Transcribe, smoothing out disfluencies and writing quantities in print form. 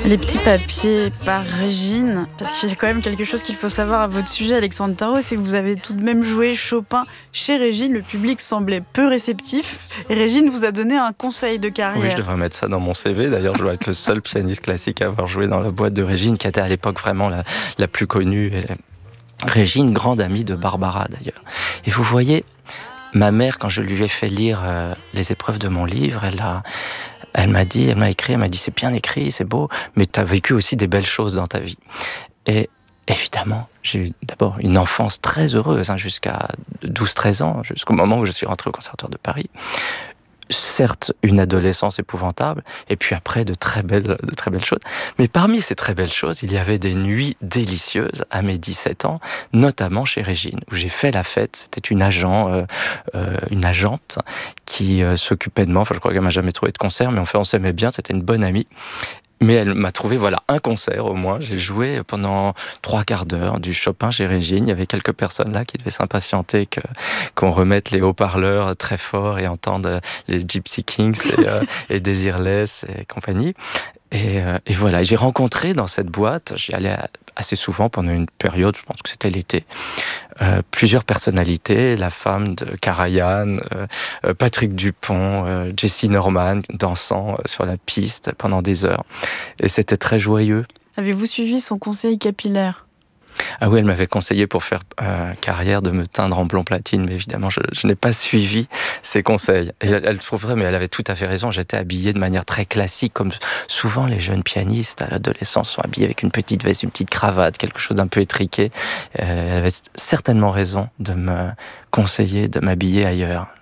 Les petits papiers par Régine, parce qu'il y a quand même quelque chose qu'il faut savoir à votre sujet, Alexandre Tarot, c'est que vous avez tout de même joué Chopin chez Régine. Le public semblait peu réceptif et Régine vous a donné un conseil de carrière. Oui, je devrais mettre ça dans mon CV. D'ailleurs, je dois être le seul pianiste classique à avoir joué dans la boîte de Régine, qui était à l'époque vraiment la plus connue. Régine, grande amie de Barbara d'ailleurs. Et vous voyez, ma mère, quand je lui ai fait lire les épreuves de mon livre, elle m'a écrit, c'est bien écrit, c'est beau, mais tu as vécu aussi des belles choses dans ta vie. Et évidemment, j'ai eu d'abord une enfance très heureuse, jusqu'à 12-13 ans, jusqu'au moment où je suis rentré au Conservatoire de Paris. Certes, une adolescence épouvantable, et puis après de très belles choses. Mais parmi ces très belles choses, il y avait des nuits délicieuses à mes 17 ans, notamment chez Régine, où j'ai fait la fête. C'était une agente qui s'occupait de moi. Enfin, je crois qu'elle m'a jamais trouvé de concert, mais on s'aimait bien, c'était une bonne amie. Mais elle m'a trouvé, un concert au moins. J'ai joué pendant 3/4 d'heure du Chopin chez Régine. Il y avait quelques personnes là qui devaient s'impatienter qu'on remette les haut-parleurs très forts et entendre les Gypsy Kings et Desireless et compagnie. Et voilà, j'ai rencontré dans cette boîte, j'y allais assez souvent pendant une période, je pense que c'était l'été, plusieurs personnalités, la femme de Karajan, Patrick Dupont, Jessie Norman, dansant sur la piste pendant des heures. Et c'était très joyeux. Avez-vous suivi son conseil capillaire ? Ah oui, elle m'avait conseillé pour faire carrière de me teindre en blond platine, mais évidemment, je n'ai pas suivi ses conseils. Et elle trouve vrai, mais elle avait tout à fait raison. J'étais habillé de manière très classique, comme souvent les jeunes pianistes à l'adolescence sont habillés avec une petite veste, une petite cravate, quelque chose d'un peu étriqué. Elle avait certainement raison de me conseiller de m'habiller ailleurs.